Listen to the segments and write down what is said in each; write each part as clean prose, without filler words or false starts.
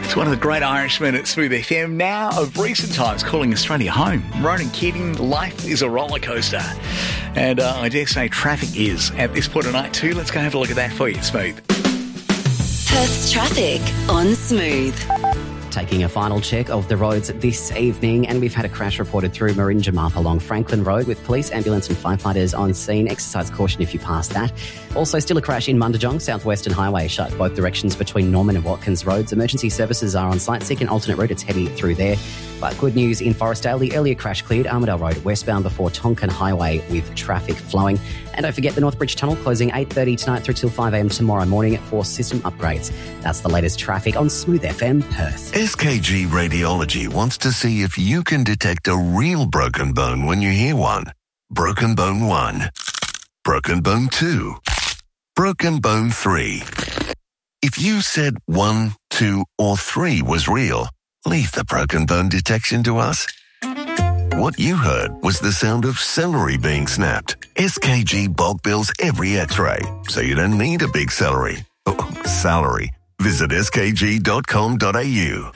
It's one of the great Irishmen at Smooth FM, now of recent times calling Australia home. Ronan Keating, life is a roller coaster. And I dare say traffic is at this point of night too. Let's go have a look at that for you, Smooth. Perth's traffic on Smooth. Taking a final check of the roads this evening, and we've had a crash reported through Marinjamarp along Franklin Road with police, ambulance and firefighters on scene. Exercise caution if you pass that. Also, still a crash in Mundajong, Southwestern Highway, shut both directions between Norman and Watkins Roads. Emergency services are on site. Seek an alternate route, it's heavy through there. But good news in Forestdale, the earlier crash cleared Armidale Road westbound before Tonkin Highway with traffic flowing. And don't forget the Northbridge Tunnel closing 8:30 tonight through till 5 a.m. tomorrow morning for system upgrades. That's the latest traffic on Smooth FM Perth. SKG Radiology wants to see if you can detect a real broken bone when you hear one. Broken bone 1. Broken bone 2. Broken bone 3. If you said 1, 2 or 3 was real, leave the broken bone detection to us. What you heard was the sound of celery being snapped. SKG bulk bills every x-ray, so you don't need a big salary. Visit skg.com.au.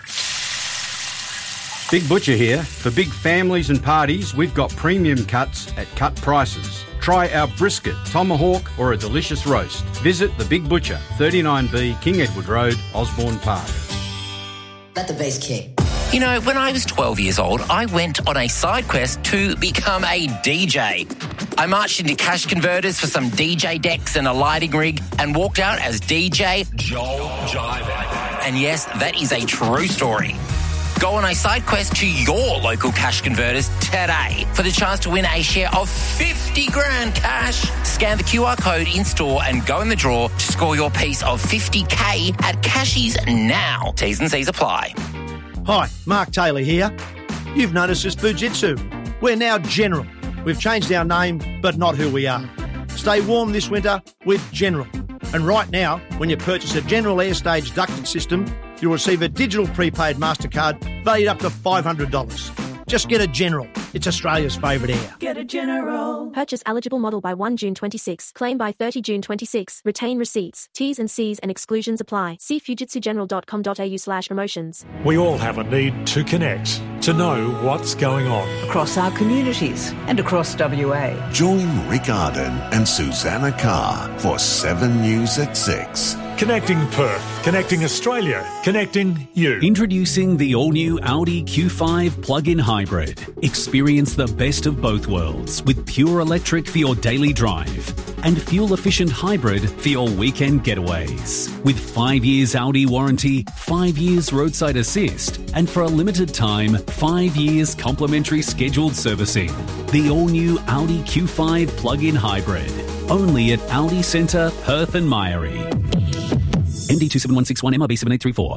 Big Butcher here. For big families and parties, we've got premium cuts at cut prices. Try our brisket, tomahawk or a delicious roast. Visit The Big Butcher, 39B King Edward Road, Osborne Park. Let the bass kick. You know, when I was 12 years old, I went on a side quest to become a DJ. I marched into cash converters for some DJ decks and a lighting rig and walked out as DJ Joel Jiver. And yes, that is a true story. Go on a side quest to your local cash converters today for the chance to win a share of 50 grand cash. Scan the QR code in store and go in the draw to score your piece of 50k at Cashies now. T's and C's apply. Hi, Mark Taylor here. You've noticed us Fujitsu. We're now General. We've changed our name, but not who we are. Stay warm this winter with General. And right now, when you purchase a General Airstage ducted system, you'll receive a digital prepaid MasterCard valued up to $500. Just get a General. It's Australia's favourite air. Get a General. Purchase eligible model by 1 June 26. Claim by 30 June 26. Retain receipts. T's and C's and exclusions apply. See fujitsugeneral.com.au/promotions. We all have a need to connect, to know what's going on. Across our communities and across WA. Join Rick Arden and Susanna Carr for 7 News at 6. Connecting Perth, connecting Australia, connecting you. Introducing the all-new Audi Q5 plug-in hybrid. Experience the best of both worlds with pure electric for your daily drive and fuel-efficient hybrid for your weekend getaways. With 5 years Audi warranty, 5 years roadside assist, and for a limited time, 5 years complimentary scheduled servicing. The all-new Audi Q5 plug-in hybrid. Only at Audi Centre, Perth and Myrie. MD 27161 MRB 7834.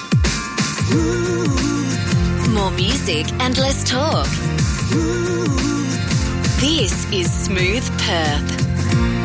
More music and less talk. This is Smooth Perth.